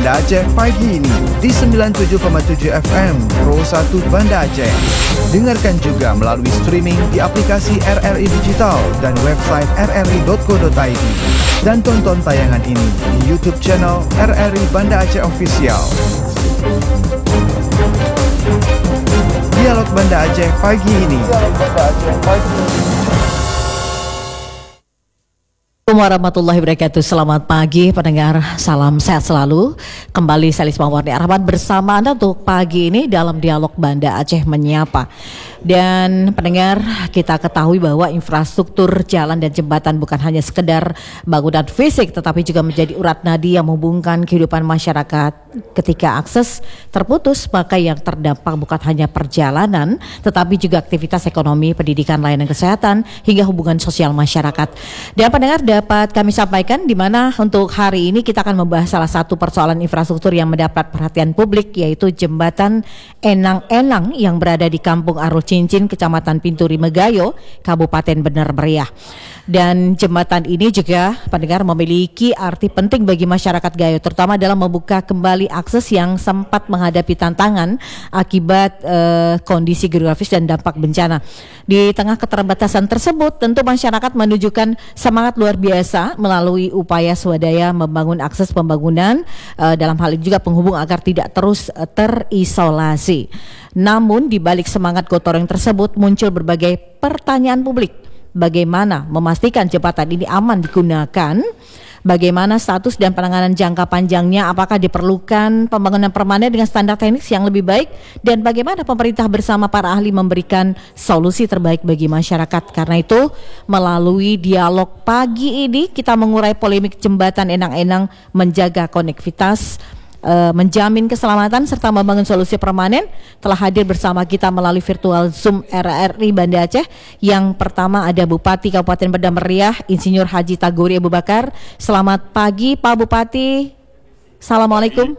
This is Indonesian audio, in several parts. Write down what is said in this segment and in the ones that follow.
Banda Aceh pagi ini di 97,7 FM Pro 1 Banda Aceh. Dengarkan juga melalui streaming di aplikasi RRI Digital dan website rri.co.id. Dan tonton tayangan ini di YouTube channel RRI Banda Aceh Official. Dialog Banda Aceh pagi ini. Assalamualaikum warahmatullahi wabarakatuh. Selamat pagi pendengar, salam sehat selalu. Kembali saya Lisma Warni Arhaman bersama Anda untuk pagi ini dalam Dialog Banda Aceh Menyapa. Dan pendengar, kita ketahui bahwa infrastruktur jalan dan jembatan bukan hanya sekedar bangunan fisik, tetapi juga menjadi urat nadi yang menghubungkan kehidupan masyarakat. Ketika akses terputus, maka yang terdampak bukan hanya perjalanan, tetapi juga aktivitas ekonomi, pendidikan, layanan kesehatan, hingga hubungan sosial masyarakat. Dan pendengar, dapat kami sampaikan di mana untuk hari ini kita akan membahas salah satu persoalan infrastruktur yang mendapat perhatian publik, yaitu jembatan Enang-Enang yang berada di Kampung Arul Cincin, Kecamatan Pinturi Megayo, Kabupaten Bener Meriah. Dan jembatan ini juga pendengar memiliki arti penting bagi masyarakat Gayo, terutama dalam membuka kembali akses yang sempat menghadapi tantangan akibat kondisi geografis dan dampak bencana. Di tengah keterbatasan tersebut, tentu masyarakat menunjukkan semangat luar biasa melalui upaya swadaya membangun akses pembangunan, dalam hal ini juga penghubung agar tidak terus terisolasi. Namun di balik semangat gotong royong tersebut muncul berbagai pertanyaan publik. Bagaimana memastikan jembatan ini aman digunakan? Bagaimana status dan penanganan jangka panjangnya? Apakah diperlukan pembangunan permanen dengan standar teknis yang lebih baik? Dan bagaimana pemerintah bersama para ahli memberikan solusi terbaik bagi masyarakat? Karena itu, melalui dialog pagi ini kita mengurai polemik jembatan Enang-Enang, menjaga konektivitas, menjamin keselamatan serta membangun solusi permanen. Telah hadir bersama kita melalui virtual Zoom RRI Banda Aceh. Yang pertama ada Bupati Kabupaten Bener Meriah, Insinyur Haji Tagori Abu Bakar. Selamat pagi Pak Bupati. Assalamualaikum.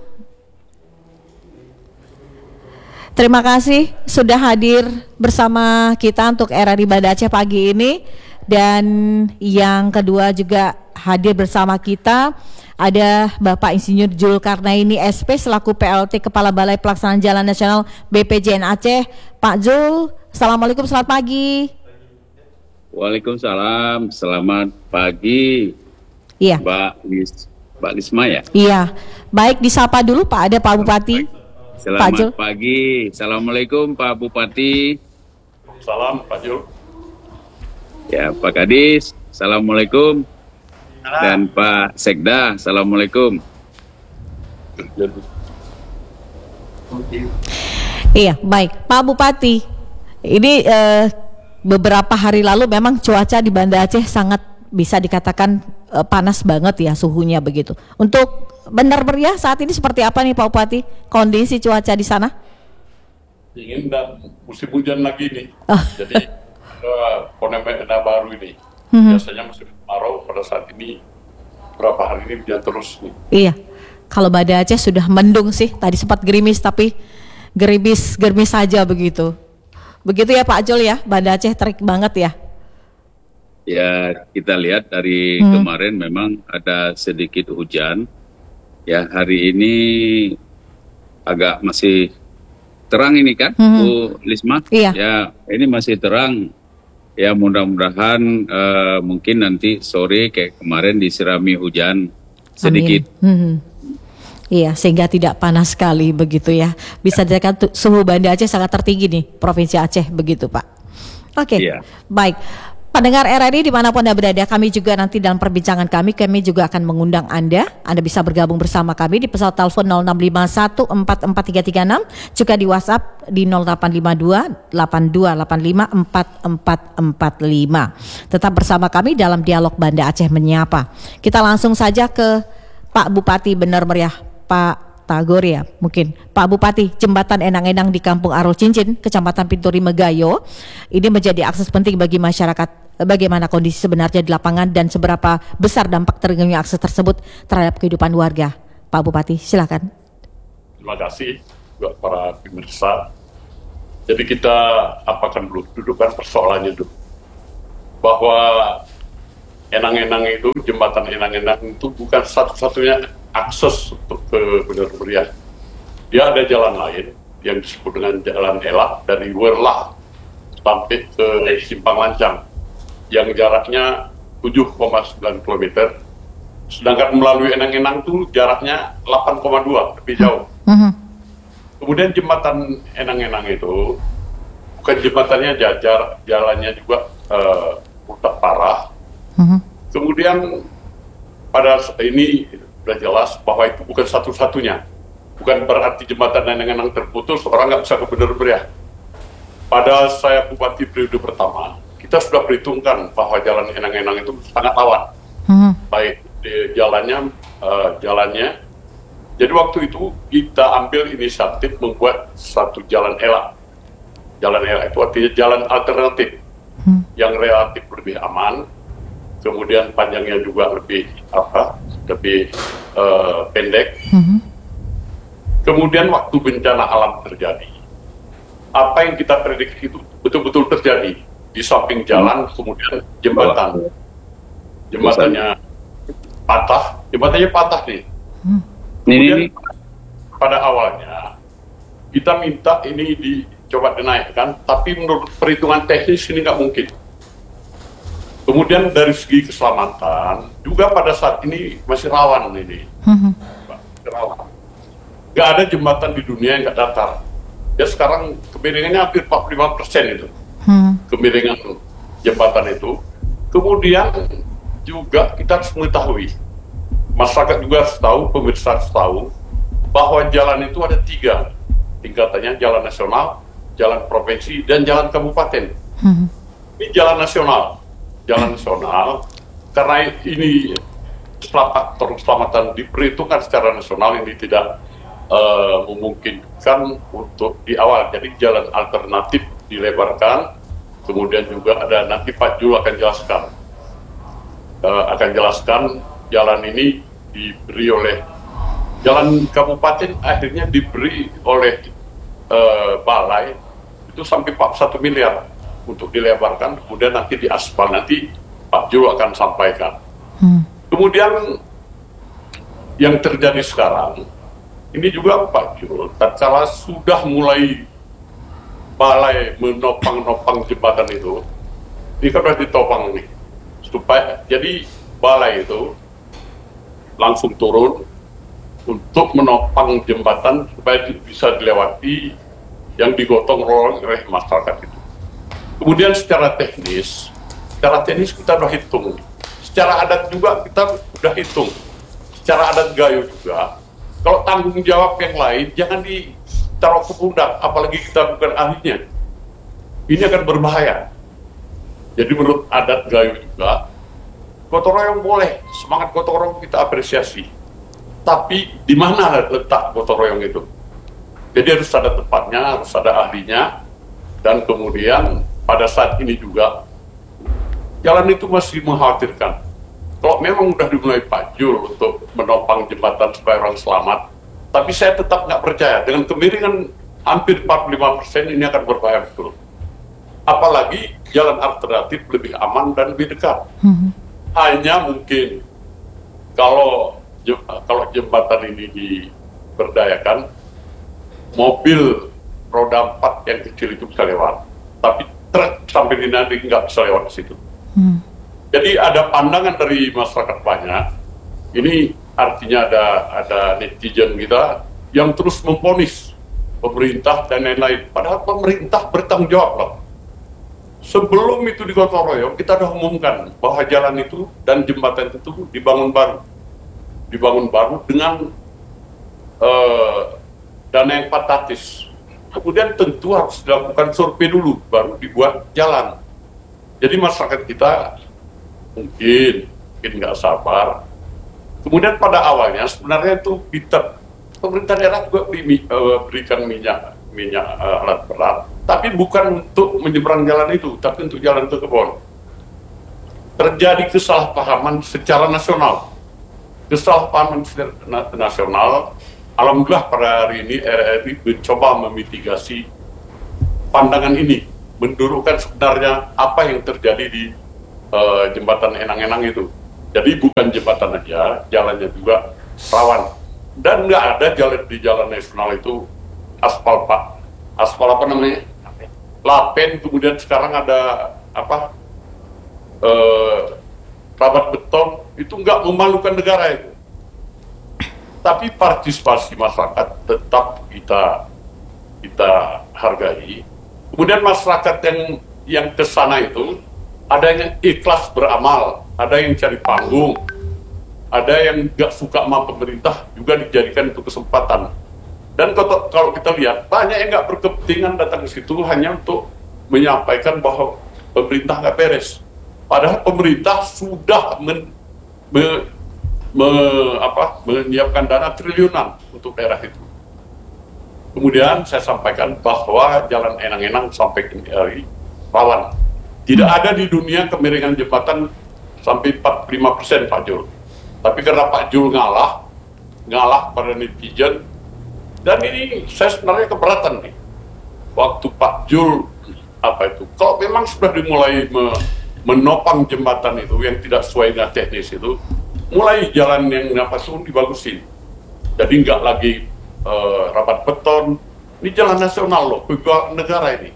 Terima kasih sudah hadir bersama kita untuk RRI Banda Aceh pagi ini. Dan yang kedua juga hadir bersama kita ada Bapak Insinyur Julkarnaini SP selaku PLT Kepala Balai Pelaksanaan Jalan Nasional BPJN Aceh. Pak Jul, Assalamualaikum, selamat pagi. Waalaikumsalam, selamat pagi. Iya. Mbak Lisma ya? Iya. Baik, disapa dulu Pak, ada Pak Bupati. Selamat Pak Jul. Pagi. Assalamualaikum Pak Bupati. Salam Pak Jul. Ya, Pak Kadis. Assalamualaikum. Dan Pak Sekda, Assalamualaikum. Iya, baik. Pak Bupati, ini beberapa hari lalu memang cuaca di Banda Aceh sangat bisa dikatakan panas banget ya suhunya begitu. Untuk Bener Meriah saat ini seperti apa nih Pak Bupati? Kondisi cuaca di sana? Dingin dan musim hujan lagi nih. Jadi fenomena baru ini. Biasanya musim kemarau, pada saat ini berapa hari ini hujan terus nih. Iya, kalau Banda Aceh sudah mendung sih, tadi sempat gerimis tapi gerimis saja begitu. Begitu ya Pak Jol ya, Banda Aceh terik banget ya. Ya, kita lihat dari kemarin memang ada sedikit hujan. Ya, hari ini agak masih terang ini kan, Bu Lisma? Iya. Ya, ini masih terang. Ya, mudah-mudahan mungkin nanti sore kayak kemarin disirami hujan sedikit. Iya, sehingga tidak panas sekali begitu ya. Bisa dikatakan suhu Banda Aceh sangat tertinggi nih, Provinsi Aceh begitu Pak. Oke, Iya. Baik. Pendengar RRI dimanapun Anda berada, kami juga nanti dalam perbincangan kami juga akan mengundang Anda. Anda bisa bergabung bersama kami di pesawat telepon 0651443336, juga di WhatsApp di 085282854445. Tetap bersama kami dalam Dialog Banda Aceh Menyapa. Kita langsung saja ke Pak Bupati Bener Meriah, Pak Tagori ya mungkin. Pak Bupati, jembatan Enang-Enang di Kampung Arul Cincin, Kecamatan Pinturi Megayo, ini menjadi akses penting bagi masyarakat. Bagaimana kondisi sebenarnya di lapangan dan seberapa besar dampak terganggunya akses tersebut terhadap kehidupan warga? Pak Bupati, silakan. Terima kasih buat para pemirsa. Jadi kita apakan dulu, dudukan persoalannya dulu. Bahwa Enang-Enang itu, jembatan Enang-Enang itu bukan satu-satunya akses untuk ke Bener Meriah. Dia ada jalan lain yang disebut dengan Jalan Elak dari Werlah sampai ke Simpang Lancang yang jaraknya 7,9 km. Sedangkan melalui Enang-Enang itu jaraknya 8,2, lebih jauh. Kemudian jembatan Enang-Enang itu bukan jembatannya jalannya juga rusak parah. Kemudian pada ini sudah jelas bahwa itu bukan satu-satunya. Bukan berarti jembatan Enang-Enang terputus, orang nggak bisa ke Bener Meriah. Pada saya bupati periode pertama, kita sudah perhitungkan bahwa jalan Enang-Enang itu sangat rawan. Baik di jalannya, Jadi waktu itu kita ambil inisiatif membuat satu jalan elak. Jalan elak itu artinya jalan alternatif yang relatif lebih aman, kemudian panjangnya juga lebih pendek. Kemudian waktu bencana alam terjadi, apa yang kita prediksi itu betul-betul terjadi di samping jalan, kemudian jembatannya patah nih. Kemudian pada awalnya kita minta ini dicoba dinaikkan, tapi menurut perhitungan teknis ini nggak mungkin. Kemudian dari segi keselamatan juga pada saat ini masih rawan ini. Nggak ada jembatan di dunia yang nggak datar. Ya sekarang kemiringannya hampir 45% itu. Kemiringan jembatan itu. Kemudian juga kita harus mengetahui, masyarakat juga harus tahu, pemirsa harus tahu, bahwa jalan itu ada 3 tingkatannya: jalan nasional, jalan provinsi, dan jalan kabupaten. Ini jalan nasional. Jalan nasional, karena ini faktor keselamatan diperhitungkan secara nasional, ini tidak memungkinkan untuk di awal. Jadi jalan alternatif dilebarkan, kemudian juga ada, nanti Pak Jul akan jelaskan jalan ini diberi oleh jalan kabupaten, akhirnya diberi oleh balai itu sampai 1 miliar untuk dilebarkan, kemudian nanti diaspal, nanti Pak Jul akan sampaikan. Kemudian yang terjadi sekarang ini juga Pak Jul, tatkala sudah mulai balai menopang jembatan itu, ini kan sudah ditopang nih, supaya jadi balai itu langsung turun untuk menopang jembatan supaya bisa dilewati yang digotong oleh masyarakat itu. Kemudian secara teknis kita sudah hitung, secara adat juga kita sudah hitung, secara adat Gayo juga. Kalau tanggung jawab yang lain jangan ditaruh ke pundak, apalagi kita bukan ahlinya. Ini akan berbahaya. Jadi menurut adat Gayo juga, gotong royong boleh, semangat gotong royong kita apresiasi. Tapi di mana letak gotong royong itu? Jadi harus ada tempatnya, harus ada ahlinya, dan kemudian pada saat ini juga jalan itu masih mengkhawatirkan. Kalau memang udah dimulai Pak Jul untuk menopang jembatan supaya orang selamat, tapi saya tetap nggak percaya dengan kemiringan hampir 45% ini akan berbahaya betul. Apalagi jalan alternatif lebih aman dan lebih dekat. Hanya mungkin kalau jembatan ini diberdayakan, mobil roda 4 yang kecil itu bisa lewat, tapi truk sampai di nanti nggak bisa lewat ke situ. Jadi ada pandangan dari masyarakat banyak. Ini artinya ada netizen kita yang terus memvonis pemerintah dan lain-lain. Padahal pemerintah bertanggung jawab loh. Sebelum itu digotong royong, kita sudah umumkan bahwa jalan itu dan jembatan itu dibangun baru dengan dana yang fantastis. Kemudian tentu harus dilakukan survei dulu, baru dibuat jalan. Jadi masyarakat kita mungkin nggak sabar. Kemudian pada awalnya sebenarnya itu pemerintah daerah juga berikan minyak alat berat, tapi bukan untuk menyeberang jalan itu, tapi untuk jalan ke kebun. Terjadi kesalahpahaman secara nasional. Alhamdulillah pada hari ini RRI mencoba memitigasi pandangan ini, mendurungkan sebenarnya apa yang terjadi di jembatan Enang-Enang itu. Jadi bukan jembatan aja, jalannya juga rawan. Dan nggak ada jalan di jalan nasional itu aspal, Pak. Aspal apa namanya? Lapen, kemudian sekarang ada apa? Rabat beton, itu nggak memalukan negara itu. Tapi partisipasi masyarakat tetap kita hargai. Kemudian masyarakat yang ke sana itu ada yang ikhlas beramal, ada yang cari panggung, ada yang nggak suka sama pemerintah juga dijadikan itu kesempatan. Dan kalau kita lihat banyak yang nggak berkepentingan datang ke situ hanya untuk menyampaikan bahwa pemerintah nggak beres. Padahal pemerintah sudah menyiapkan dana triliunan untuk daerah itu. Kemudian saya sampaikan bahwa jalan Enang-Enang sampai ke hari rawan. Tidak ada di dunia kemiringan jembatan sampai 45%, Pak Jul. Tapi karena Pak Jul ngalah pada netizen, dan ini saya sebenarnya keberatan nih. Waktu Pak Jul kalau memang sudah dimulai menopang jembatan itu yang tidak sesuai dengan teknis itu, mulai jalan yang pun dibagusin. Jadi nggak lagi rapat beton, ini jalan nasional loh, bagi negara ini.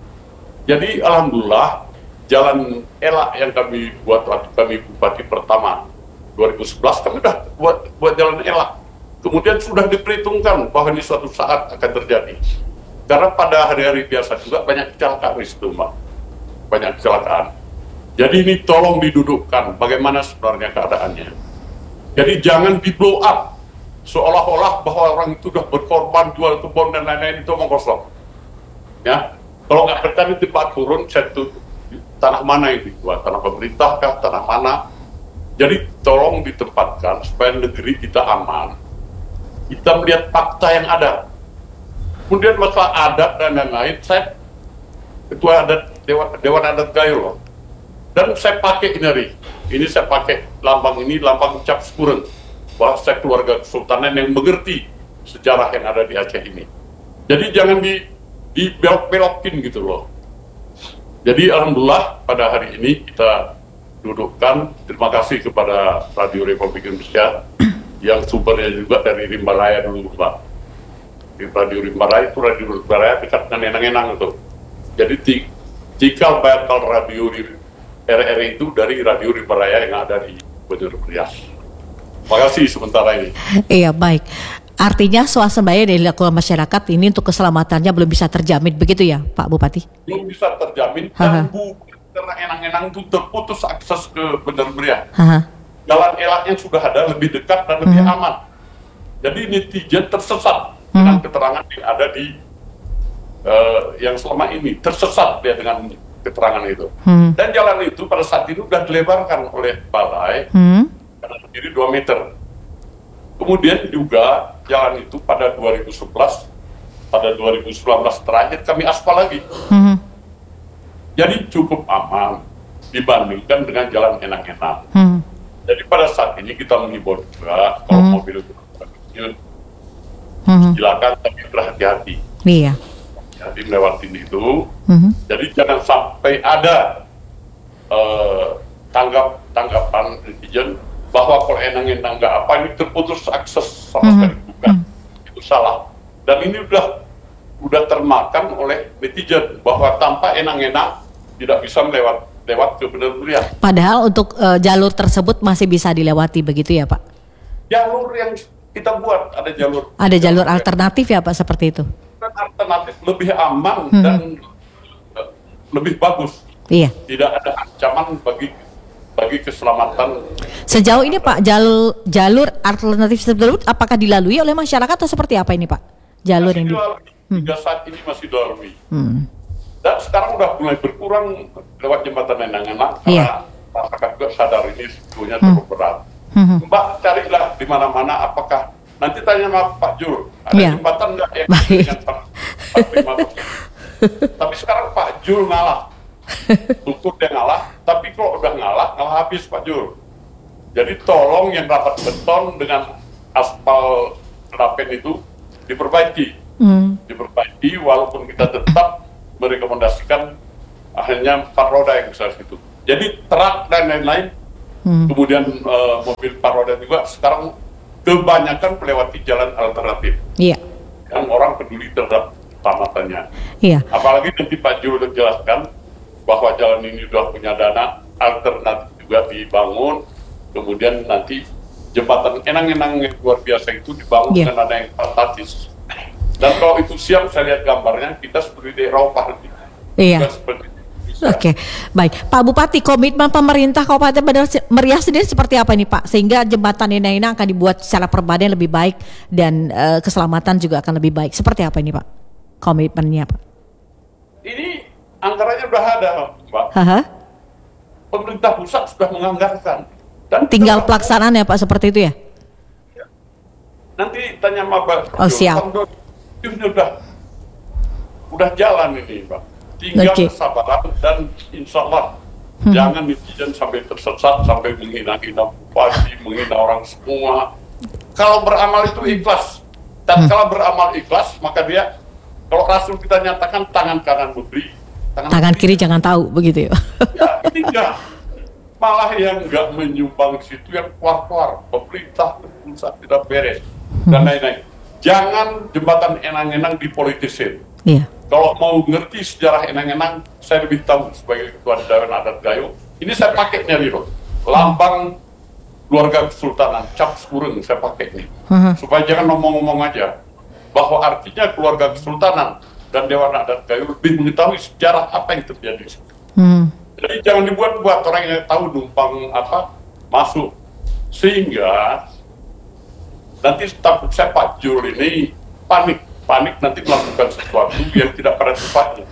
Jadi alhamdulillah jalan elak yang kami buat waktu kami bupati pertama 2011 kami udah buat jalan elak. Kemudian sudah diperhitungkan bahwa ini suatu saat akan terjadi. Karena pada hari-hari biasa juga banyak kecelakaan di situ, Mbak. Banyak kecelakaan. Jadi ini tolong didudukkan bagaimana sebenarnya keadaannya. Jadi jangan di blow up seolah-olah bahwa orang itu sudah berkorban jual kebun dan lain-lain, itu omong kosong. Ya, kalau nggak bertani tempat turun, tanah mana ini? Tanah pemerintah kah? Tanah mana? Jadi tolong ditempatkan supaya negeri kita aman. Kita melihat fakta yang ada. Kemudian masalah adat dan lain-lain, saya ketua adat Dewan Adat Gayo loh. Dan saya pakai ini saya pakai lambang cap Sepureng, bahwa saya keluarga kesultanan yang mengerti sejarah yang ada di Aceh ini. Jadi jangan dibelok-belokin gitu loh. Jadi alhamdulillah pada hari ini kita dudukkan. Terima kasih kepada Radio Republik Indonesia yang sumbernya juga dari Rimba Raya dulu, Pak. Di Radio Rimba Raya dekat dengan Enang-Enang itu. Jadi cikal bakal radio RRI itu dari Radio Rimba Raya yang ada di Bener Rias. Terima kasih sementara ini. Iya, baik. Artinya swasembada yang dilakukan masyarakat ini untuk keselamatannya belum bisa terjamin, begitu ya Pak Bupati? Belum bisa terjamin, dan karena Enang-Enang itu terputus akses ke Bener Rias. Jalan elaknya sudah ada, lebih dekat dan lebih aman. Jadi netizen tersesat dengan keterangan yang ada di yang selama ini, tersesat dia dengan keterangan itu. Dan jalan itu pada saat itu sudah dilebarkan oleh balai karena berdiri 2 meter. Kemudian juga jalan itu pada 2011, pada 2019 terakhir kami aspal lagi. Jadi cukup aman dibandingkan dengan jalan Enang-Enang. Jadi pada saat ini kita mengimbau juga kalau mobil itu silakan tapi berhati-hati. Iya. Jadi melewati itu. Jadi jangan sampai ada tanggapan netizen bahwa kalau Enang-Enang nggak apa ini terputus akses sama sekali, bukan. Itu salah. Dan ini udah termakan oleh netizen bahwa tanpa Enang-Enang tidak bisa lewat ke Bener Rias. Padahal untuk jalur tersebut masih bisa dilewati begitu ya Pak? Jalur yang kita buat ada jalur. Ada jalur alternatif ya Pak seperti itu? Alternatif lebih aman dan lebih bagus. Iya. Tidak ada ancaman bagi keselamatan. Sejauh ini Pak, jalur alternatif tersebut apakah dilalui oleh masyarakat atau seperti apa ini Pak? Jalur masih ini hingga saat ini masih dilalui. Dan sekarang udah mulai berkurang lewat jembatan Enang-Enang karena masyarakat juga sadar ini sebetulnya terlalu berat. Mbak carilah di mana-mana, apakah nanti tanya sama Pak Jul ada jembatan nggak yang dengan 45%. Tapi sekarang Pak Jul ngalah. Ukur dia ngalah, tapi kalau udah ngalah habis Pak Jul. Jadi tolong yang rapat beton dengan aspal rapen itu diperbaiki. Diperbaiki walaupun kita tetap merekomendasikan hanya 4 roda yang bisa situ. Jadi truk dan lain-lain, kemudian mobil 4 roda juga sekarang kebanyakan melewati jalan alternatif. Iya. Yang orang peduli terhadap keselamatannya. Iya. Apalagi nanti Pak Jul jelaskan bahwa jalan ini sudah punya dana alternatif juga dibangun, kemudian nanti jembatan Enang-Enang yang luar biasa itu dibangun dengan dana yang fantastis. Dan kalau itu siap, saya lihat gambarnya, kita seperti di Eropa nanti. Iya. Oke, baik. Pak Bupati, komitmen pemerintah Kabupaten Bandar Meriah sendiri seperti apa nih Pak? Sehingga jembatan Enang-Enang akan dibuat secara permanen lebih baik dan keselamatan juga akan lebih baik. Seperti apa ini Pak? Komitmennya Pak? Ini anggarannya sudah ada, Mbak. Pemerintah pusat sudah menganggarkan. Dan tinggal pelaksanaannya Pak seperti itu ya? Nanti tanya sama Pak. Oh siap. Ini udah jalan ini Pak. Tinggal kesabaran dan insya Allah jangan netizen sampai tersesat, sampai menghina-hina bupati, menghina orang semua. Kalau beramal itu ikhlas. Dan kalau beramal ikhlas, maka dia, kalau Rasul kita nyatakan tangan kanan memberi, tangan kiri jangan tahu, begitu ya? Ya, ini enggak. Malah yang enggak menyumbang situ yang keluar-keluar. Pemerintah pusat tidak beres. Dan lain-lain. Jangan jembatan Enang-Enang dipolitisir. Iya. Kalau mau ngerti sejarah Enang-Enang, saya lebih tahu sebagai ketua Dewan Adat Gayo. Ini saya pakai nih, lambang keluarga kesultanan, cap Skureng saya pakai nih. Supaya jangan ngomong-ngomong aja. Bahwa artinya keluarga kesultanan dan Dewan Adat Gayo lebih mengetahui sejarah apa yang terjadi. Jadi jangan dibuat-buat, orang yang tahu numpang apa masuk. Sehingga nanti takut saya Pak Jul ini panik nanti melakukan sesuatu yang tidak pada tempatnya.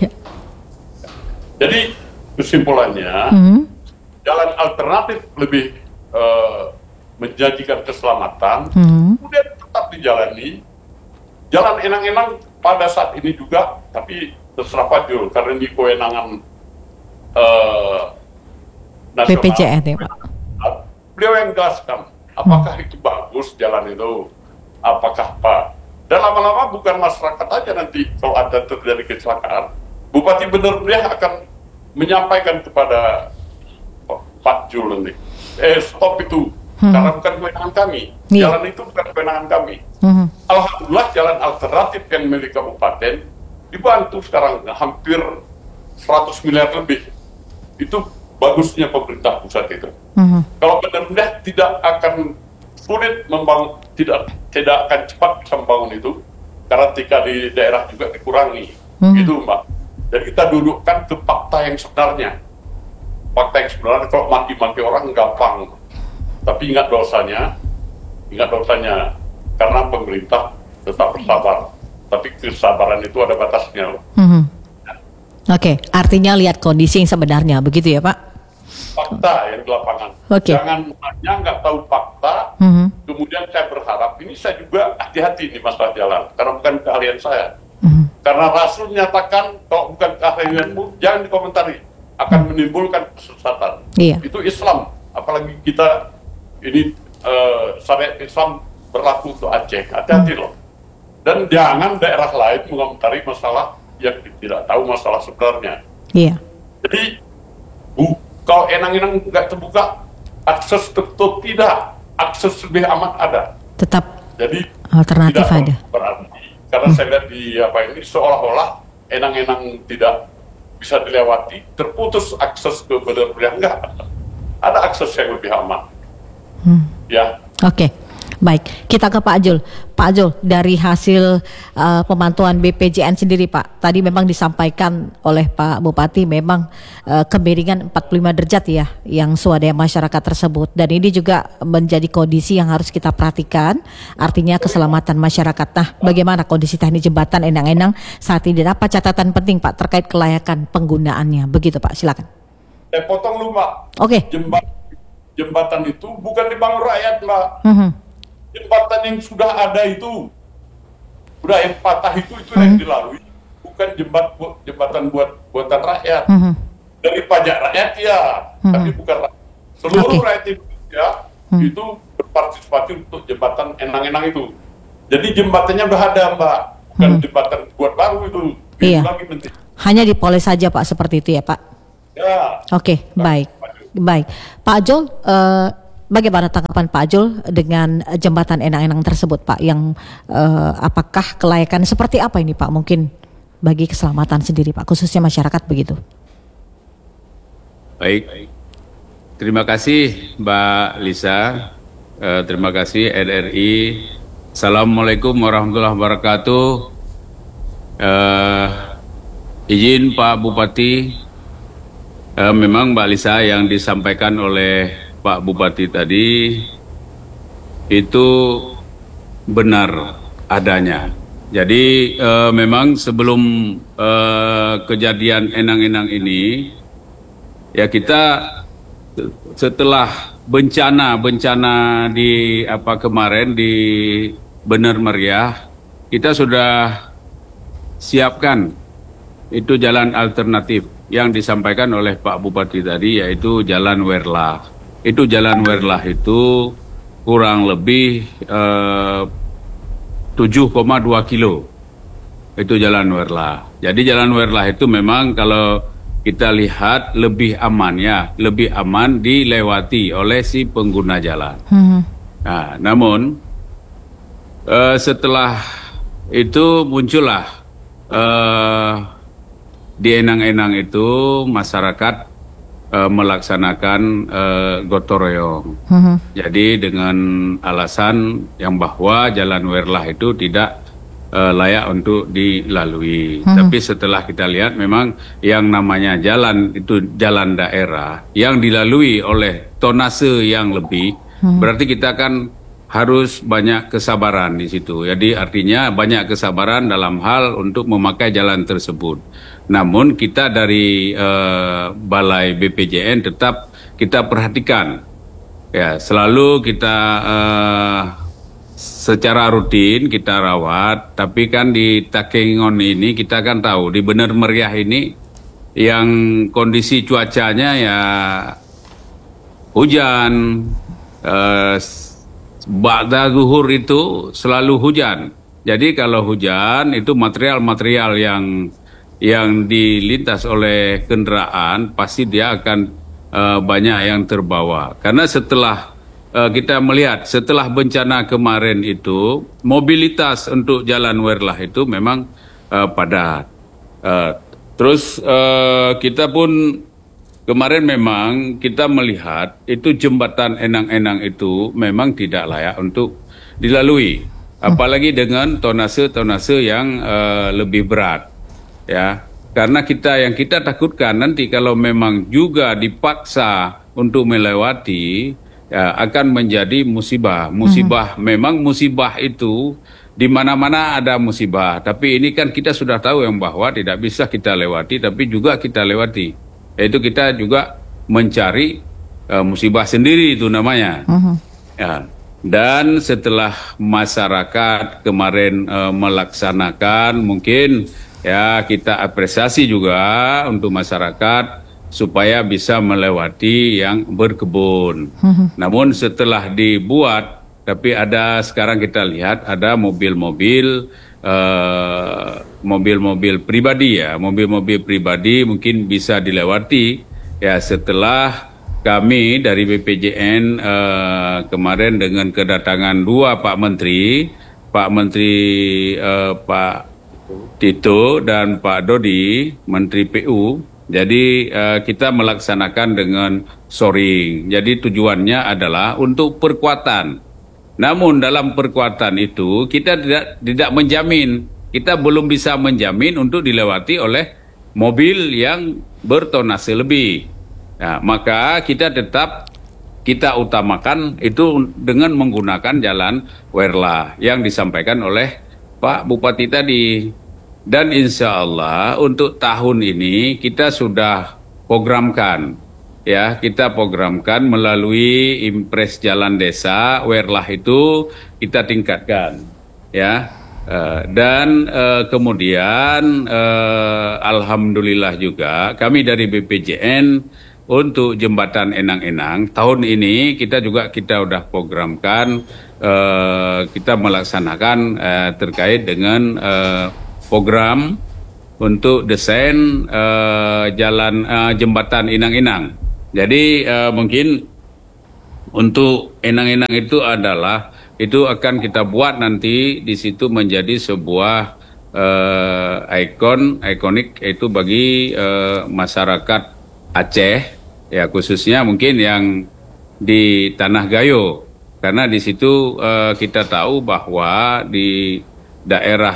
Jadi kesimpulannya, jalan alternatif lebih menjanjikan keselamatan, kemudian tetap dijalani. Jalan Enang-Enang pada saat ini juga, tapi terserah Pak Jul, karena ini kewenangan nasional. BPJS ya Pak. Beliau yang jelaskan, apakah itu bagus jalan itu, apakah Pak. Dan lama-lama bukan masyarakat aja nanti kalau ada terjadi kecelakaan, Bupati Bandar Meriah akan menyampaikan kepada Pak Jul nanti, stop itu, karena bukan kewenangan kami, jalan itu bukan kewenangan kami. Alhamdulillah jalan alternatif yang milik kabupaten dibantu sekarang hampir 100 miliar lebih. Itu bagusnya pemerintah pusat itu. Kalau Bandar Meriah tidak akan sulit membangun, tidak akan cepat bisa membangun itu, karena tika di daerah juga dikurangi, gitu Mbak. Jadi kita dudukkan ke fakta yang sebenarnya. Fakta yang sebenarnya kalau mati-mati orang gampang, tapi ingat dosanya, karena pemerintah tetap bersabar. Tapi kesabaran itu ada batasnya loh. Oke, artinya lihat kondisi yang sebenarnya, begitu ya Pak? Fakta yang di lapangan. Jangan hanya nggak tahu fakta, kemudian saya berharap, ini saya juga hati-hati di masalah jalan, karena bukan keahlian saya. Karena Rasul menyatakan, kalau bukan keahlianmu, jangan dikomentari, akan menimbulkan kesesatan. Itu Islam, apalagi kita, ini syariat Islam berlaku untuk Aceh, hati-hati loh. Dan jangan daerah lain mengomentari masalah yang tidak tahu masalah sebenarnya. Jadi, kalau Enang-Enang nggak terbuka, akses tertutup tidak, akses lebih aman ada. Tetap. Jadi alternatif ada. Berarti karena saya lihat di apa ini seolah-olah Enang-Enang tidak bisa dilewati, terputus akses ke Bandar Meriah, enggak. Ada akses yang lebih aman. Ya. Oke. Baik, kita ke Pak Jul. Pak Jul, dari hasil pemantauan BPJN sendiri Pak, tadi memang disampaikan oleh Pak Bupati memang kemiringan 45 derajat ya yang swadaya masyarakat tersebut, dan ini juga menjadi kondisi yang harus kita perhatikan, artinya keselamatan masyarakat. Nah, bagaimana kondisi teknis jembatan Enang-Enang saat ini, dan apa catatan penting Pak terkait kelayakan penggunaannya? Begitu Pak, silakan. Saya potong lu Mbak. Oke. Jembatan itu bukan dibangun rakyat Mbak. Jembatan yang sudah ada itu, udah yang patah itu yang dilalui, bukan jembatan buatan rakyat. Dari pajak rakyat ya, tapi bukan rakyat. Seluruh rakyat Indonesia itu berpartisipasi untuk jembatan Enang-Enang itu. Jadi jembatannya udah ada Mbak, bukan jembatan buat baru itu. Lagi nanti. Hanya dipoles saja Pak, seperti itu ya Pak? Ya. Oke, baik. Baik, Pak Jul, bagaimana tanggapan Pak Jul dengan jembatan Enang-Enang tersebut, Pak? Yang apakah kelayakan seperti apa ini, Pak? Mungkin bagi keselamatan sendiri, Pak, khususnya masyarakat begitu. Baik, terima kasih Mbak Lisa, terima kasih RRI. Assalamualaikum warahmatullahi wabarakatuh. Izin Pak Bupati, memang Mbak Lisa yang disampaikan oleh Pak Bupati tadi itu benar adanya. Jadi memang sebelum kejadian Enang-Enang ini, ya kita setelah bencana di kemarin di Bener Meriah, kita sudah siapkan itu jalan alternatif yang disampaikan oleh Pak Bupati tadi, yaitu Jalan Werlah. Itu Jalan Werlah itu kurang lebih 7,2 kilo. Itu Jalan Werlah. Jadi Jalan Werlah itu memang kalau kita lihat lebih aman, ya, lebih aman dilewati oleh si pengguna jalan. Nah, namun setelah itu muncullah di Enang-Enang itu masyarakat melaksanakan gotong royong. Jadi dengan alasan yang bahwa Jalan Werlah itu tidak layak untuk dilalui. Tapi setelah kita lihat memang yang namanya jalan itu jalan daerah yang dilalui oleh tonase yang lebih, berarti kita kan harus banyak kesabaran di situ. Jadi artinya banyak kesabaran dalam hal untuk memakai jalan tersebut. Namun kita dari Balai BPJN tetap kita perhatikan, ya, selalu kita secara rutin kita rawat. Tapi kan di Takengon ini kita kan tahu di Bener Meriah ini yang kondisi cuacanya ya hujan, ba'da zuhur itu selalu hujan. Jadi kalau hujan itu material-material yang dilintas oleh kendaraan pasti dia akan banyak yang terbawa. Karena setelah kita melihat setelah bencana kemarin itu mobilitas untuk Jalan Werlah itu memang padat. Terus kita pun kemarin memang kita melihat itu jembatan Enang-Enang itu memang tidak layak untuk dilalui, apalagi dengan tonase yang lebih berat, ya. Karena yang kita takutkan nanti kalau memang juga dipaksa untuk melewati, ya, akan menjadi musibah. Memang musibah itu di mana-mana ada musibah, tapi ini kan kita sudah tahu yang bahwa tidak bisa kita lewati, tapi juga kita lewati. Yaitu kita juga mencari musibah sendiri itu namanya. Ya. Dan setelah masyarakat kemarin melaksanakan, mungkin ya kita apresiasi juga untuk masyarakat supaya bisa melewati yang berkebun. Namun setelah dibuat, tapi sekarang kita lihat ada mobil-mobil pribadi, ya, mobil-mobil pribadi mungkin bisa dilewati, ya, setelah kami dari BPJN kemarin dengan kedatangan dua Pak Menteri Pak Tito dan Pak Dodi, Menteri PU. Jadi kita melaksanakan dengan shoring. Jadi tujuannya adalah untuk perkuatan. Namun dalam perkuatan itu kita tidak menjamin, kita belum bisa menjamin untuk dilewati oleh mobil yang bertonase lebih. Nah, maka kita utamakan itu dengan menggunakan Jalan Werlah yang disampaikan oleh Pak Bupati tadi. Dan insya Allah untuk tahun ini kita sudah programkan, ya, kita programkan melalui Impres Jalan Desa Werlah itu kita tingkatkan, ya. Dan kemudian alhamdulillah juga kami dari BPJN untuk jembatan Enang-Enang tahun ini kita udah programkan, kita melaksanakan terkait dengan program untuk desain jembatan Enang-Enang. Jadi mungkin untuk Enang-Enang itu adalah itu akan kita buat nanti di situ menjadi sebuah ikonik itu bagi masyarakat Aceh, ya khususnya mungkin yang di Tanah Gayo, karena di situ kita tahu bahwa di daerah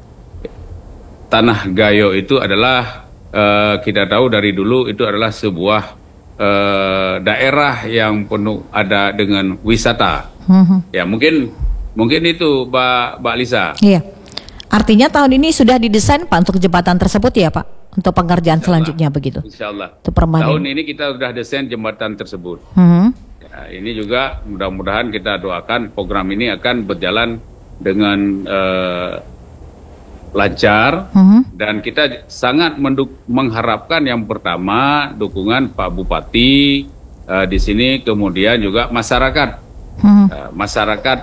Tanah Gayo itu adalah kita tahu dari dulu itu adalah sebuah daerah yang penuh ada dengan wisata. Ya mungkin itu Mbak Lisa. Iya. Artinya tahun ini sudah didesain Pak untuk jembatan tersebut ya Pak, untuk pengerjaan selanjutnya begitu. Insyaallah. Tahun ini kita sudah desain jembatan tersebut. Ya, ini juga mudah-mudahan kita doakan program ini akan berjalan dengan lancar, dan kita sangat mengharapkan yang pertama dukungan Pak Bupati di sini, kemudian juga masyarakat, masyarakat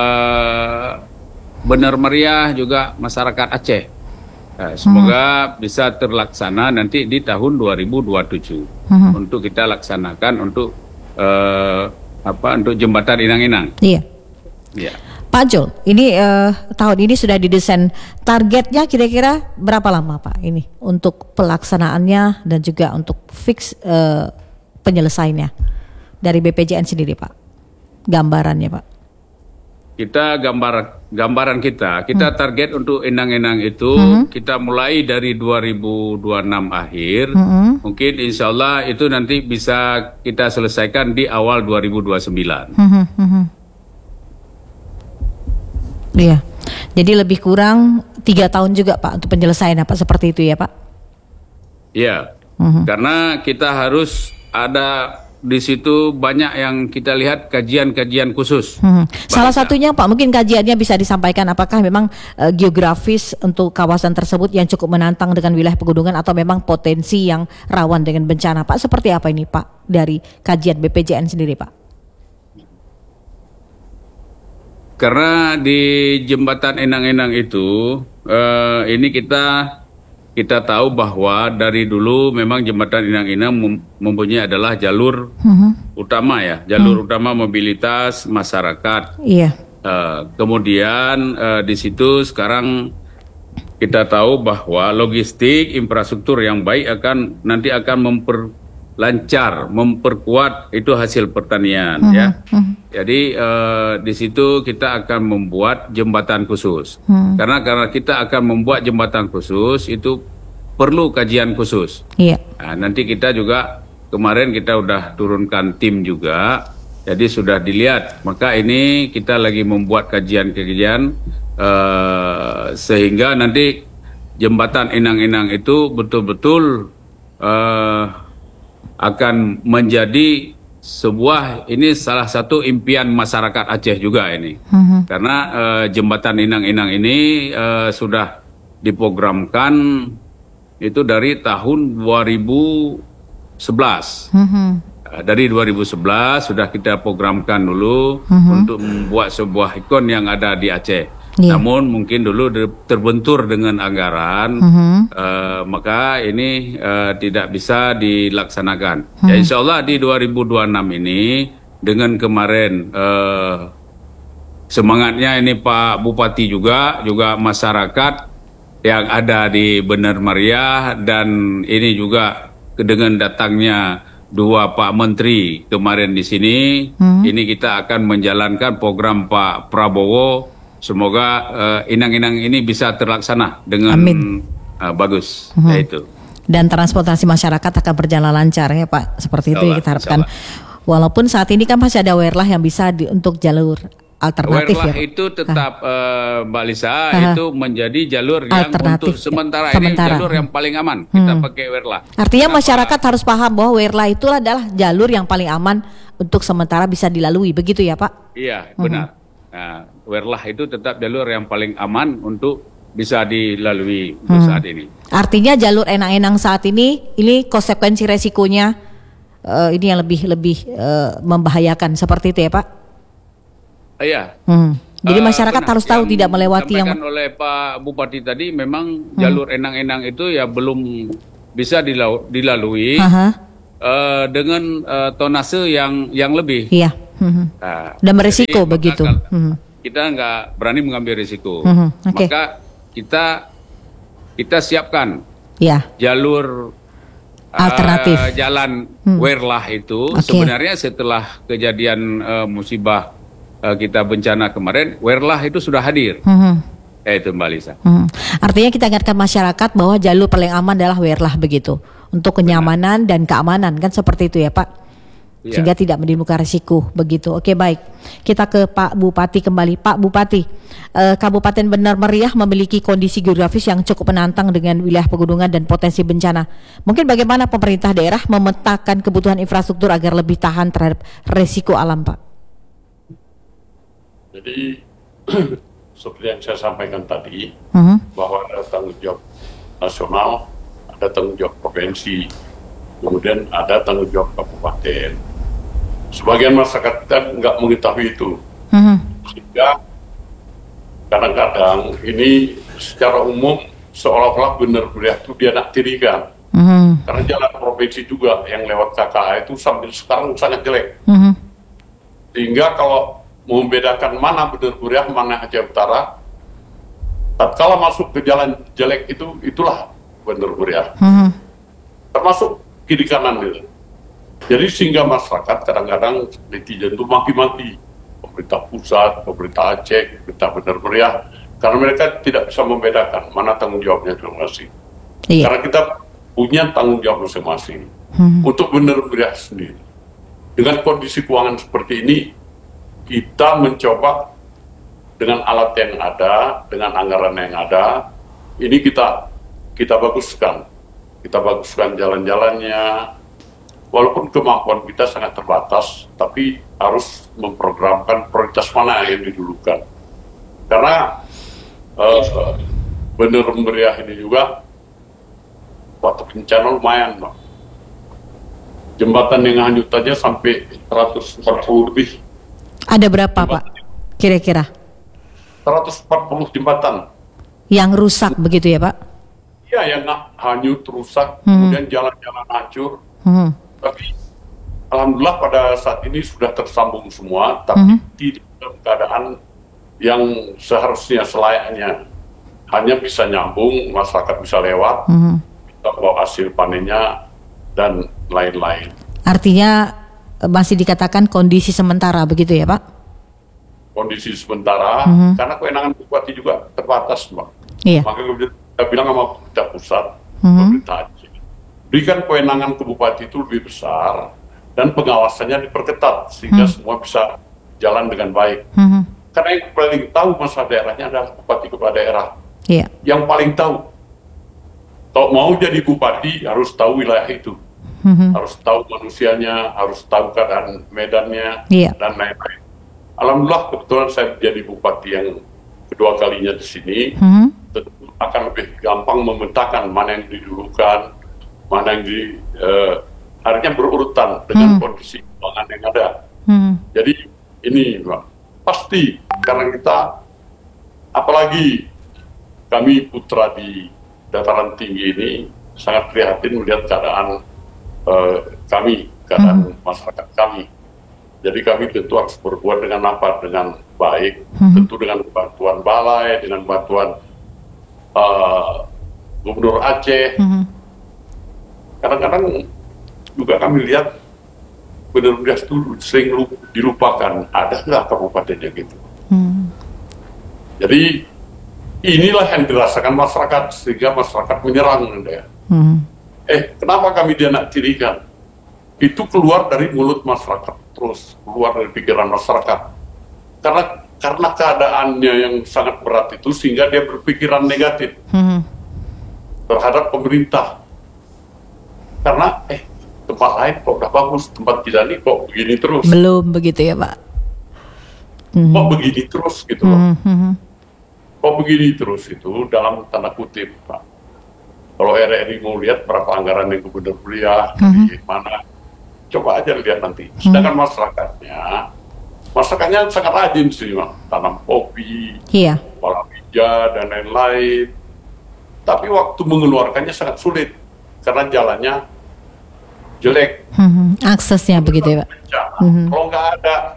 Benar Meriah, juga masyarakat Aceh. Semoga bisa terlaksana nanti di tahun 2027 untuk kita laksanakan untuk untuk jembatan Enang-Enang. Iya. Iya. Pak Jul, ini tahun ini sudah didesain, targetnya kira-kira berapa lama Pak ini untuk pelaksanaannya dan juga untuk fix penyelesaiannya dari BPJN sendiri Pak, gambarannya Pak? Kita gambaran kita target untuk Enang-Enang itu kita mulai dari 2026 akhir, mungkin insya Allah itu nanti bisa kita selesaikan di awal 2029. Iya, jadi lebih kurang 3 tahun juga Pak untuk penyelesaian Pak, seperti itu ya Pak? Iya, karena kita harus ada di situ banyak yang kita lihat kajian-kajian khusus. Salah satunya Pak, mungkin kajiannya bisa disampaikan apakah memang geografis untuk kawasan tersebut yang cukup menantang dengan wilayah pegunungan atau memang potensi yang rawan dengan bencana Pak? Seperti apa ini Pak dari kajian BPJN sendiri Pak? Karena di jembatan Enang-Enang itu ini kita tahu bahwa dari dulu memang jembatan Enang-Enang mempunyai adalah jalur utama ya, jalur utama mobilitas masyarakat. Iya. Kemudian di situ sekarang kita tahu bahwa logistik infrastruktur yang baik nanti akan memperkuat itu hasil pertanian ya. Jadi di situ kita akan membuat jembatan khusus. Karena kita akan membuat jembatan khusus itu perlu kajian khusus. Iya. Nah, nanti kita juga kemarin kita udah turunkan tim juga. Jadi sudah dilihat. Maka ini kita lagi membuat kajian-kajian sehingga nanti jembatan Enang-Enang itu betul-betul akan menjadi sebuah, ini salah satu impian masyarakat Aceh juga ini. Karena jembatan Enang-Enang ini sudah diprogramkan itu dari tahun 2011. Dari 2011 sudah kita programkan dulu untuk membuat sebuah ikon yang ada di Aceh. Namun mungkin dulu terbentur dengan anggaran, maka ini tidak bisa dilaksanakan. Ya insya Allah di 2026 ini dengan kemarin semangatnya ini Pak Bupati juga masyarakat yang ada di Benar Meriah, dan ini juga dengan datangnya 2 Pak Menteri kemarin di sini, ini kita akan menjalankan program Pak Prabowo. Semoga Enang-Enang ini bisa terlaksana dengan bagus, yaitu. Dan transportasi masyarakat akan berjalan lancar ya Pak, seperti itu yang kita harapkan. Walaupun saat ini kan masih ada Werlah yang bisa untuk jalur alternatif Werlah ya. Itu tetap Mbak Lisa itu menjadi jalur yang untuk sementara ini jalur yang paling aman. Kita pakai Werlah. Artinya masyarakat harus paham bahwa Werlah itu adalah jalur yang paling aman untuk sementara bisa dilalui, begitu ya Pak? Iya, benar. Nah, Werlah itu tetap jalur yang paling aman untuk bisa dilalui untuk saat ini. Artinya jalur Enang-Enang saat ini konsekuensi resikonya ini yang lebih membahayakan, seperti itu ya Pak? Iya. Jadi masyarakat harus tahu tidak melewati yang oleh Pak Bupati tadi, memang jalur Enang-Enang itu ya belum bisa dilalui dengan tonase yang lebih. Iya. Nah, Dan berisiko jadi, begitu. Kita nggak berani mengambil risiko. Oke. Maka kita siapkan Ya, jalur alternatif. jalan Werlah itu. Oke. Sebenarnya setelah kejadian musibah kita bencana kemarin, Werlah itu sudah hadir. Itu Mbak Lisa. Artinya kita ingatkan masyarakat bahwa jalur paling aman adalah Werlah begitu. Untuk kenyamanan dan keamanan kan seperti itu ya Pak. Iya. Sehingga tidak menimbulkan risiko begitu. Oke, baik. Kita ke Pak Bupati kembali. Pak Bupati, Kabupaten Benar Meriah memiliki kondisi geografis yang cukup menantang dengan wilayah pegunungan dan potensi bencana. Mungkin bagaimana pemerintah daerah memetakan kebutuhan infrastruktur agar lebih tahan terhadap resiko alam, Pak? Jadi seperti yang saya sampaikan tadi, bahwa ada tanggung jawab nasional, ada tanggung jawab provinsi, kemudian ada tanggung jawab kabupaten. Sebagian masyarakat kita nggak mengetahui itu, sehingga kadang-kadang ini secara umum seolah-olah benar-benar itu dia nak tirikan. Karena jalan provinsi juga yang lewat KKA itu sampai sekarang sangat jelek. Sehingga kalau membedakan mana benar-benar mana Aceh Utara, tatkala masuk ke jalan jelek itu, itulah benar-benar. Termasuk kiri kanan gitu. Jadi sehingga masyarakat kadang-kadang netizen itu maki-maki pemerintah pusat, pemerintah Aceh, pemerintah Benar Meriah, karena mereka tidak bisa membedakan mana tanggung jawabnya masing-masing. Iya. Karena kita punya tanggung jawab masing-masing untuk Benar Meriah sendiri. Dengan kondisi keuangan seperti ini, kita mencoba dengan alat yang ada, dengan anggaran yang ada, ini kita baguskan. Kita baguskan jalan-jalannya, walaupun kemampuan kita sangat terbatas, tapi harus memprogramkan prioritas mana yang didulukan. Karena Benar Meriah ini juga waktu bencana lumayan, Pak. Jembatan yang hanyut aja sampai 140 lebih. Ada berapa Pak kira-kira? 140 jembatan. Yang rusak begitu ya Pak? Iya, yang hanyut, rusak, kemudian jalan-jalan hancur. Tapi alhamdulillah pada saat ini sudah tersambung semua, tapi tidak dalam keadaan yang seharusnya selayaknya. Hanya bisa nyambung, masyarakat bisa lewat, bisa bawa hasil panennya, dan lain-lain. Artinya masih dikatakan kondisi sementara begitu ya Pak? Kondisi sementara, karena kewenangan bupati juga terbatas, Mbak. Iya. Maka kita bilang sama pemerintah pusat, pemerintah Aceh, berikan kewenangan ke bupati itu lebih besar, dan pengawasannya diperketat, sehingga semua bisa jalan dengan baik. Karena yang paling tahu masalah daerahnya adalah bupati kepala daerah. Iya. Yang paling tahu. Kalau mau jadi bupati, harus tahu wilayah itu. Harus tahu manusianya, harus tahu keadaan medannya, dan lain-lain. Alhamdulillah kebetulan saya jadi bupati yang kedua kalinya di sini, tentu akan lebih gampang memetakan mana yang didulukan, mana yang artinya berurutan dengan kondisi keuangan yang ada. Jadi ini Mbak, pasti karena kita, apalagi kami putra di dataran tinggi ini sangat prihatin melihat keadaan kami, keadaan masyarakat kami. Jadi kami tentu harus berbuat dengan apa? Dengan baik, tentu dengan bantuan balai, dengan bantuan Gubernur Aceh. Kadang-kadang juga kami lihat benar-benar itu sering dilupakan, ada nggak kabupatennya gitu. Jadi inilah yang dirasakan masyarakat, sehingga masyarakat menyerang. Kenapa kami dia nak cirikan? Itu keluar dari mulut masyarakat, terus keluar dari pikiran masyarakat. Karena keadaannya yang sangat berat itu, sehingga dia berpikiran negatif terhadap pemerintah. Karena tempat lain kok udah bagus, tempat kita ini kok begini terus. Belum begitu ya Pak? Kok begini terus gitu loh. Kok begini terus itu dalam tanda kutip, Pak. Kalau RRI mau lihat berapa anggaran yang Gubernur Meriah, di mana, coba aja lihat nanti. Sedangkan masyarakatnya sangat rajin sih, Pak. Tanam kopi, palawija, dan lain-lain. Tapi waktu mengeluarkannya sangat sulit, karena jalannya jelek. Aksesnya begitu ya Pak? Kalau nggak ada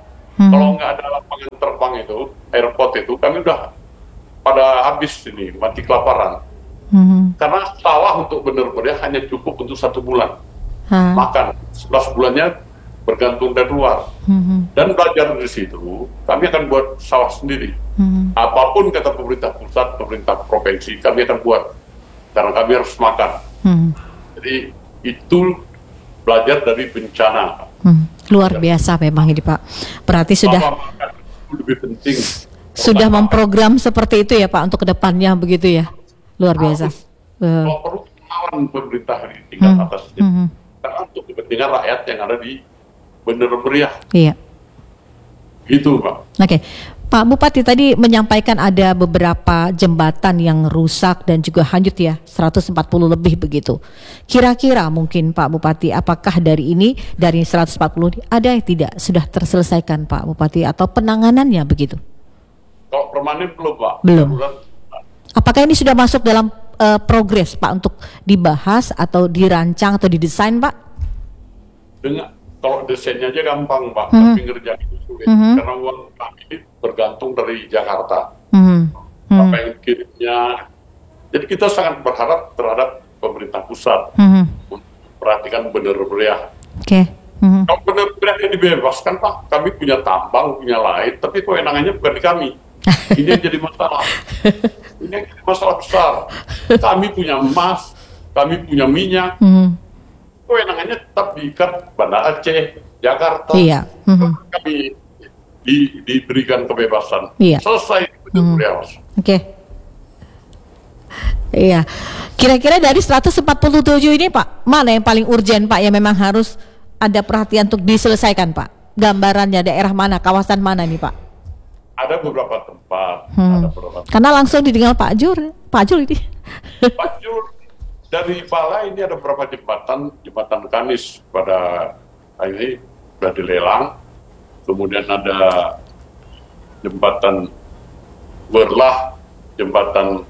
Kalau nggak ada lapangan terbang itu, airport itu, kami udah pada habis ini, mati kelaparan. Karena sawah untuk benar-benar hanya cukup untuk 1 bulan. Makan, 11 bulannya bergantung dari luar. Dan belajar dari situ, kami akan buat sawah sendiri. Apapun kata pemerintah pusat, pemerintah provinsi, kami akan buat. Karena kami harus makan. Jadi itu belajar dari bencana. Luar biasa memang ini Pak. Berarti sudah lebih penting. Sudah memprogram seperti itu ya Pak untuk kedepannya begitu ya. Luar biasa. Kalau perlu melawan pemerintah di tingkat atas. Karena untuk kepentingan rakyat yang ada di Bener Meriah. Iya. Gitu Pak. Oke. Pak Bupati tadi menyampaikan ada beberapa jembatan yang rusak dan juga hanyut ya, 140 lebih begitu. Kira-kira mungkin Pak Bupati, apakah dari 140 ada yang tidak sudah terselesaikan Pak Bupati atau penanganannya begitu? Kalau permanen belum Pak. Belum. Apakah ini sudah masuk dalam progres Pak untuk dibahas atau dirancang atau didesain Pak? Kalau desainnya aja gampang Pak, tapi ngerjain itu sulit. Karena uang kami bergantung dari Jakarta. Apa yang kirimnya. Jadi kita sangat berharap terhadap pemerintah pusat untuk perhatikan Bener Meriah. Kalau Bener Meriah ini dibebaskan Pak, kami punya tambang, punya lain, tapi kewenangannya bukan di kami. Ini yang jadi masalah. Ini yang jadi masalah besar. Kami punya emas, kami punya minyak. Kewenangannya tetap diikat Banda Aceh, Jakarta. Iya. Kami diberikan kebebasan. Iya. Selesai. Oke. Iya. Kira-kira dari 147 ini Pak, mana yang paling urgent Pak yang memang harus ada perhatian untuk diselesaikan Pak? Gambarannya daerah mana, kawasan mana nih Pak? Ada beberapa tempat. Karena langsung didengar Pak Jul ini. Pak Jul, dari Pala ini ada beberapa jembatan Kanis pada ini sudah dilelang. Kemudian ada jembatan Berlah, jembatan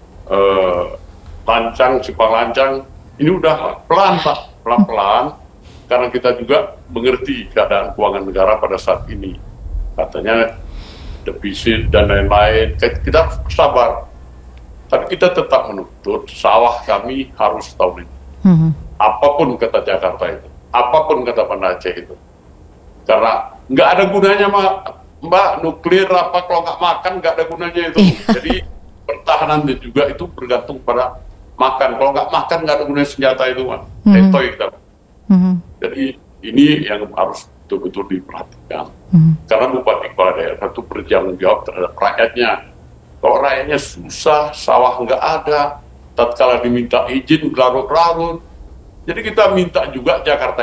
Lancang, Simpang Lancang. Ini udah pelan Pak, pelan-pelan. Karena kita juga mengerti keadaan keuangan negara pada saat ini. Katanya defisit dan lain-lain, kita harus bersabar. Tapi kita tetap menuntut sawah kami harus tahun ini. Apapun kata Jakarta itu, apapun kata Banda Aceh itu. Karena nggak ada gunanya Mbak, nuklir apa kalau nggak makan nggak ada gunanya itu. Jadi pertahanan juga itu bergantung pada makan. Kalau nggak makan nggak ada gunanya senjata itu Mbak. Etoy kita. Jadi ini yang harus betul-betul diperhatikan. Karena bupati kepala daerah itu bertanggung jawab terhadap rakyatnya. Kalau rakyatnya susah, sawah nggak ada, tatkala diminta izin berlarut-larut. Jadi kita minta juga Jakarta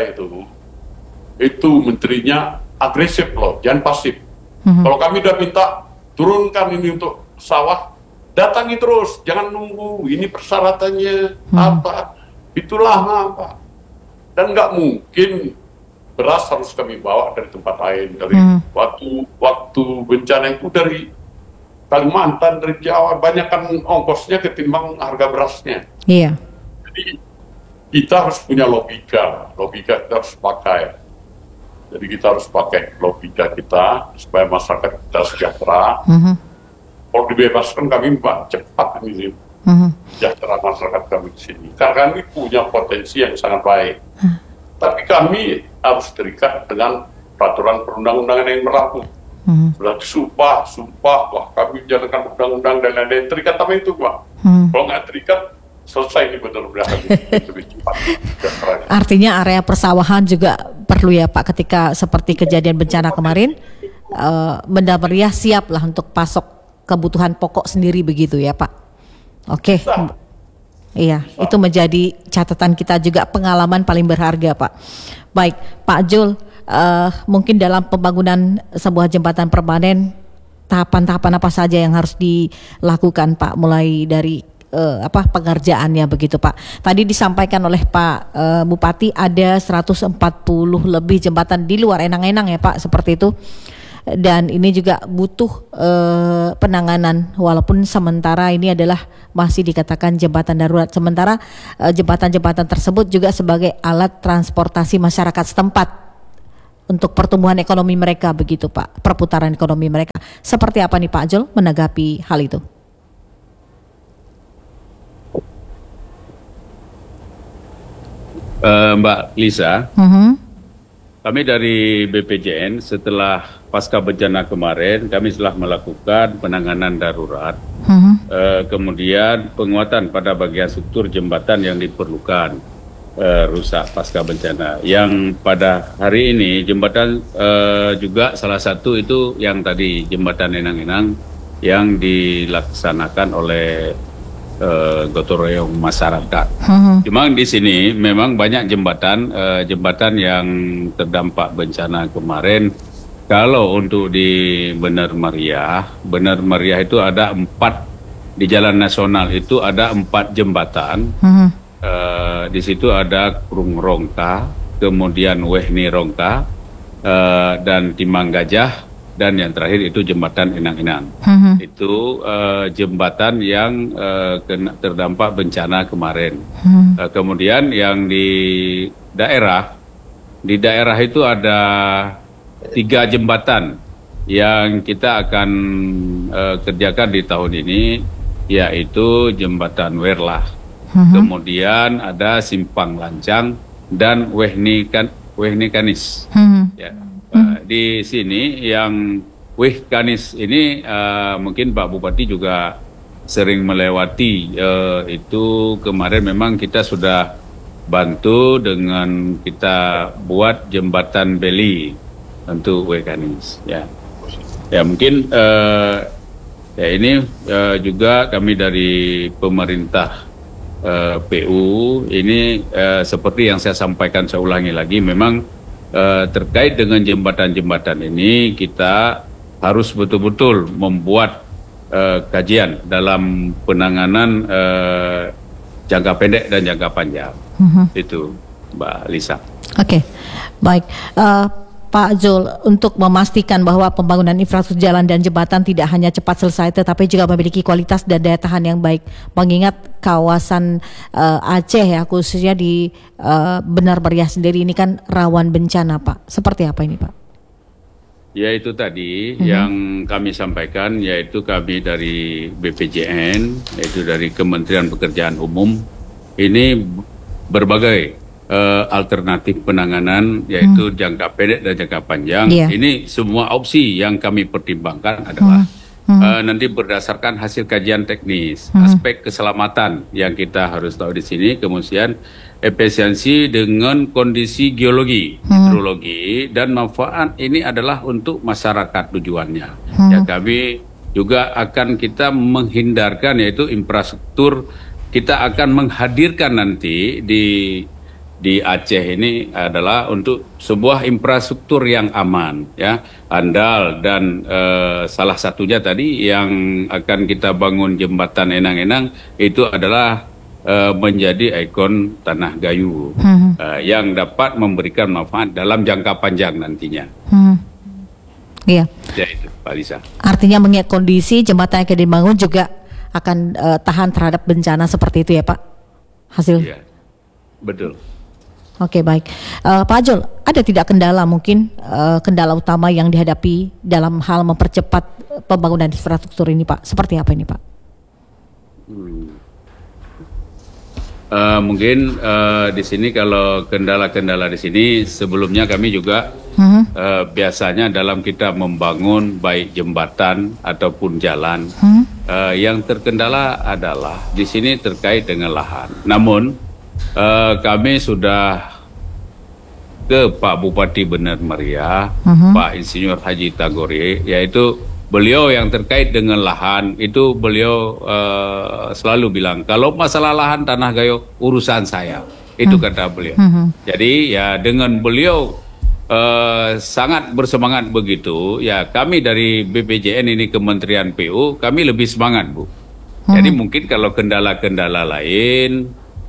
itu menterinya agresif loh, jangan pasif. Kalau kami udah minta turunkan ini untuk sawah, datangi terus, jangan nunggu. Ini persyaratannya apa? Itulah apa? Dan nggak mungkin beras harus kami bawa dari tempat lain, dari waktu bencana itu dari Kalimantan, dari Jawa, banyak kan ongkosnya ketimbang harga berasnya. Iya. Jadi kita harus punya logika kita harus pakai. Jadi kita harus pakai logika kita supaya masyarakat kita sejahtera. Kalau dibebaskan kami cepat ini sejahtera masyarakat kami di sini. Karena kami punya potensi yang sangat baik. Tapi kami harus terikat dengan peraturan perundang-undangan yang berlaku. Sudah sumpah, wah kami menjalankan undang-undang dan lain-lain, terikat sama itu Pak. Kalau nggak terikat, selesai ini benar-benar lebih cepat. Artinya area persawahan juga perlu ya Pak, ketika seperti kejadian bencana kemarin, Banda Meriah siap lah untuk pasok kebutuhan pokok sendiri begitu ya Pak. Oke. Iya, itu menjadi catatan kita juga, pengalaman paling berharga Pak. Baik, Pak Jul, mungkin dalam pembangunan sebuah jembatan permanen, tahapan-tahapan apa saja yang harus dilakukan Pak, mulai dari pengerjaannya begitu Pak. Tadi disampaikan oleh Pak Bupati ada 140 lebih jembatan di luar enang-enang ya Pak, seperti itu. Dan ini juga butuh penanganan, walaupun sementara ini adalah masih dikatakan jembatan darurat. Sementara jembatan-jembatan tersebut juga sebagai alat transportasi masyarakat setempat untuk pertumbuhan ekonomi mereka begitu Pak, perputaran ekonomi mereka. Seperti apa nih Pak Jul menanggapi hal itu? Mbak Lisa, kami dari BPJN setelah pasca bencana kemarin, kami telah melakukan penanganan darurat, kemudian penguatan pada bagian struktur jembatan yang diperlukan rusak pasca bencana. Yang pada hari ini jembatan juga salah satu itu yang tadi jembatan Enang-Enang yang dilaksanakan oleh gotong royong masyarakat. Cuma di sini memang banyak jembatan yang terdampak bencana kemarin. Kalau untuk di Bener Meriah itu ada 4 di Jalan Nasional itu ada 4 jembatan. Di situ ada Krung Rongka, kemudian Wehni Rongka, dan Timang Gajah. Dan yang terakhir itu jembatan Enang-Enang. Itu jembatan yang terdampak bencana kemarin. Kemudian yang di daerah itu ada 3 jembatan yang kita akan kerjakan di tahun ini, yaitu jembatan Werlah. Kemudian ada Simpang Lancang dan Wehni Kanis. Ya. Di sini yang Weh Kanis ini mungkin Pak Bupati juga sering melewati. Itu kemarin memang kita sudah bantu dengan kita buat jembatan beli untuk Weh Kanis. Ya mungkin ya ini juga kami dari pemerintah PU ini seperti yang saya sampaikan, saya ulangi lagi, memang terkait dengan jembatan-jembatan ini kita harus betul-betul membuat kajian dalam penanganan jangka pendek dan jangka panjang. Itu Mbak Lisa. Oke, baik. Pak Jul, untuk memastikan bahwa pembangunan infrastruktur jalan dan jembatan tidak hanya cepat selesai tetapi juga memiliki kualitas dan daya tahan yang baik, mengingat kawasan Aceh ya, khususnya di Bener Meriah sendiri ini kan rawan bencana Pak. Seperti apa ini Pak? Ya itu tadi yang kami sampaikan, yaitu kami dari BPJN, yaitu dari Kementerian Pekerjaan Umum, ini berbagai alternatif penanganan, yaitu jangka pendek dan jangka panjang. Ini semua opsi yang kami pertimbangkan adalah nanti berdasarkan hasil kajian teknis, aspek keselamatan yang kita harus tahu di sini, kemudian efisiensi dengan kondisi geologi, hidrologi, dan manfaat ini adalah untuk masyarakat tujuannya. Ya kami juga akan kita menghindarkan, yaitu infrastruktur, kita akan menghadirkan nanti di Aceh ini adalah untuk sebuah infrastruktur yang aman, ya, andal, dan salah satunya tadi yang akan kita bangun jembatan Enang-Enang itu adalah menjadi ikon tanah gayu yang dapat memberikan manfaat dalam jangka panjang nantinya. Iya. Ya itu Pak Lisa. Artinya mengingat kondisi jembatan yang akan dibangun juga akan tahan terhadap bencana seperti itu ya Pak? Hasil. Iya, betul. Oke, baik. Pak Jul, ada tidak kendala mungkin kendala utama yang dihadapi dalam hal mempercepat pembangunan infrastruktur ini Pak? Seperti apa ini Pak? Mungkin di sini kalau kendala-kendala di sini sebelumnya kami juga biasanya dalam kita membangun baik jembatan ataupun jalan yang terkendala adalah di sini terkait dengan lahan. Namun kami sudah ke Pak Bupati Bener Meriah, Pak Insinyur Haji Tagore, yaitu beliau yang terkait dengan lahan itu beliau selalu bilang, kalau masalah lahan tanah gayo urusan saya, itu kata beliau. Jadi ya dengan beliau sangat bersemangat begitu, ya kami dari BPJN ini Kementerian PU kami lebih semangat Bu. Jadi mungkin kalau kendala-kendala lain,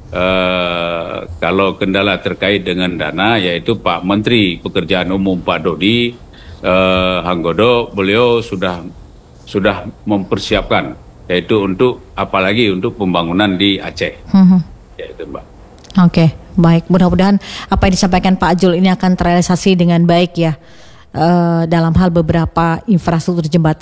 kalau kendala terkait dengan dana, yaitu Pak Menteri Pekerjaan Umum Pak Dodi Hanggodo, beliau sudah mempersiapkan, yaitu untuk apalagi untuk pembangunan di Aceh. Ya itu Mbak. Oke, Baik, mudah-mudahan apa yang disampaikan Pak Jul ini akan terrealisasi dengan baik ya, dalam hal beberapa infrastruktur jembatan